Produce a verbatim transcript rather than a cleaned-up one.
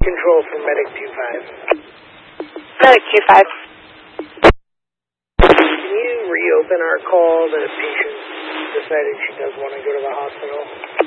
Control for Medic two five. Medic two five. Can you reopen our call that a patient decided she does want to go to the hospital?